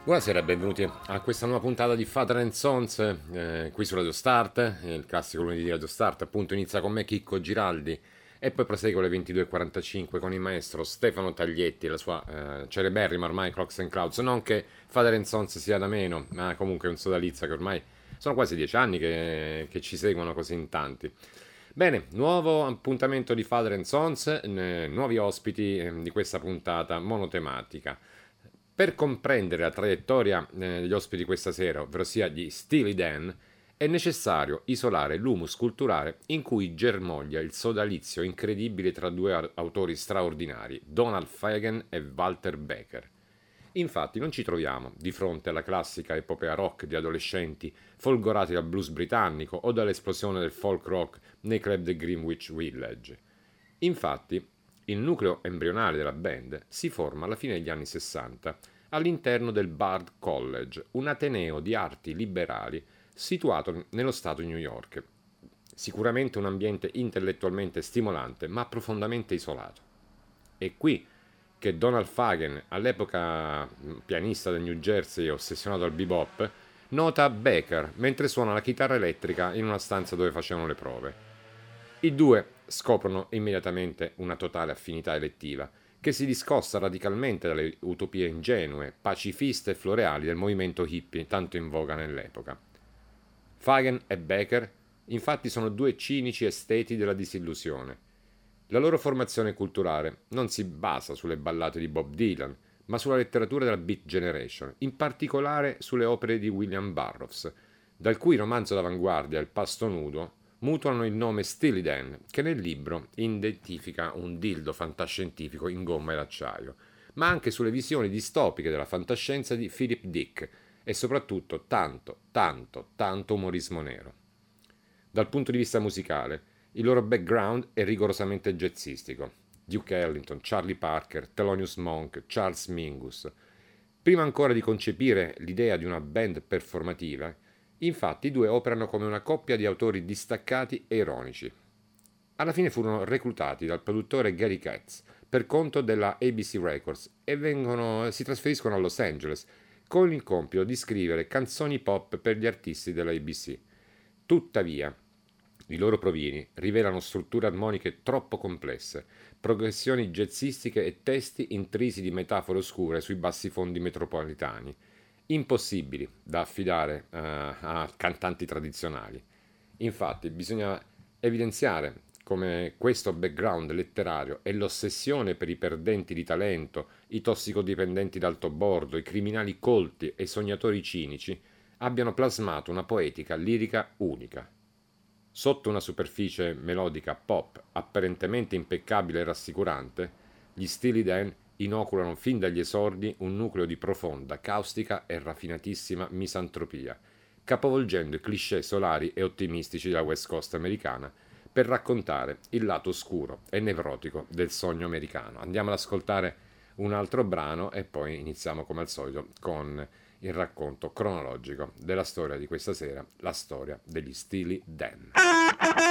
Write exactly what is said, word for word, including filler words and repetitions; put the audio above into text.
Buonasera e benvenuti a questa nuova puntata di Father and Sons, eh, qui su Radio Start, il classico lunedì di Radio Start, appunto inizia con me Chicco Giraldi e poi prosegue alle ventidue e quarantacinque con il maestro Stefano Taglietti e la sua eh, celeberrima ormai Clocks and Clouds. Non che Father and Sons sia da meno, ma comunque è un sodalizio che ormai sono quasi dieci anni che, che ci seguono così in tanti. Bene, nuovo appuntamento di Father and Sons, eh, nuovi ospiti eh, di questa puntata monotematica. Per comprendere la traiettoria eh, degli ospiti questa sera, ovvero sia di Steely Dan, è necessario isolare l'humus culturale in cui germoglia il sodalizio incredibile tra due a- autori straordinari, Donald Fagen e Walter Becker. Infatti non ci troviamo di fronte alla classica epopea rock di adolescenti folgorati dal blues britannico o dall'esplosione del folk rock nei club di Greenwich Village. Infatti, il nucleo embrionale della band si forma alla fine degli anni sessanta all'interno del Bard College, un ateneo di arti liberali situato nello stato di New York. Sicuramente un ambiente intellettualmente stimolante, ma profondamente isolato. È qui che Donald Fagen, all'epoca pianista del New Jersey e ossessionato al bebop, nota Becker mentre suona la chitarra elettrica in una stanza dove facevano le prove. I due scoprono immediatamente una totale affinità elettiva, che si discosta radicalmente dalle utopie ingenue, pacifiste e floreali del movimento hippie tanto in voga nell'epoca. Fagen e Becker, infatti, sono due cinici esteti della disillusione. La loro formazione culturale non si basa sulle ballate di Bob Dylan, ma sulla letteratura della Beat Generation, in particolare sulle opere di William Burroughs, dal cui romanzo d'avanguardia Il pasto nudo mutuano il nome Steely Dan, che nel libro identifica un dildo fantascientifico in gomma ed acciaio, ma anche sulle visioni distopiche della fantascienza di Philip Dick e soprattutto tanto, tanto, tanto umorismo nero. Dal punto di vista musicale, il loro background è rigorosamente jazzistico. Duke Ellington, Charlie Parker, Thelonious Monk, Charles Mingus. Prima ancora di concepire l'idea di una band performativa, infatti i due operano come una coppia di autori distaccati e ironici. Alla fine furono reclutati dal produttore Gary Katz per conto della A B C Records e vengono, si trasferiscono a Los Angeles con il compito di scrivere canzoni pop per gli artisti della A B C. Tuttavia, i loro provini rivelano strutture armoniche troppo complesse, progressioni jazzistiche e testi intrisi di metafore oscure sui bassifondi metropolitani, impossibili da affidare uh, a cantanti tradizionali. Infatti, bisogna evidenziare come questo background letterario e l'ossessione per i perdenti di talento, i tossicodipendenti d'alto bordo, i criminali colti e i sognatori cinici abbiano plasmato una poetica lirica unica. Sotto una superficie melodica pop apparentemente impeccabile e rassicurante, gli Steely Dan inoculano fin dagli esordi un nucleo di profonda, caustica e raffinatissima misantropia, capovolgendo i cliché solari e ottimistici della West Coast americana per raccontare il lato oscuro e nevrotico del sogno americano. Andiamo ad ascoltare un altro brano e poi iniziamo come al solito con il racconto cronologico della storia di questa sera, la storia degli Steely Dan.